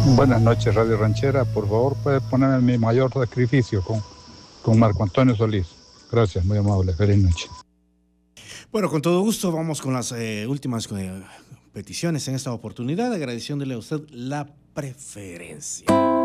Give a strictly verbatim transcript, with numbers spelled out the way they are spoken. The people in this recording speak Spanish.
Buenas noches, Radio Ranchera. Por favor, puede ponerme mi mayor sacrificio con, con Marco Antonio Solís. Gracias, muy amable. Feliz noche. Bueno, con todo gusto vamos con las eh, últimas eh, peticiones en esta oportunidad, agradeciéndole a usted la preferencia.